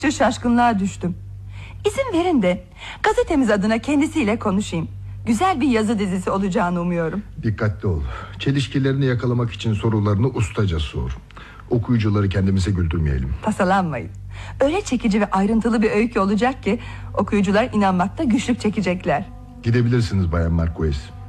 Şaşkınlığa düştüm. İzin verin de gazetemiz adına kendisiyle konuşayım. Güzel bir yazı dizisi olacağını umuyorum. Dikkatli ol. Çelişkilerini yakalamak için sorularını ustaca sor. Okuyucuları kendimize güldürmeyelim. Tasalanmayın. Öyle çekici ve ayrıntılı bir öykü olacak ki okuyucular inanmakta güçlük çekecekler. Gidebilirsiniz Bayan Marquez.